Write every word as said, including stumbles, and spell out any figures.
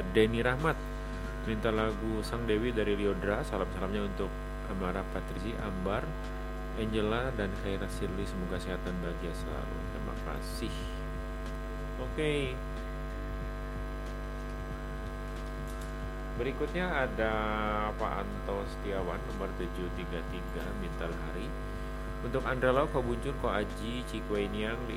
Denny Rahmat minta lagu Sang Dewi dari Liodra. Salam-salamnya untuk Amara Patrizi, Ambar, Angela, dan Khaira Sirli. Semoga sehat dan bahagia selalu. Terima kasih. Oke, okay. Berikutnya ada Pak Anto Setiawan nomor tujuh tiga tiga minta hari untuk Andra Lau, Ko Buncur, Ko Aji, Cikweiniang, Li